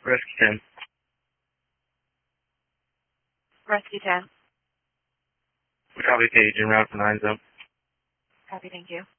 Rescue 10. Rescue 10. Copy, page en route to 9 zone. Copy, thank you.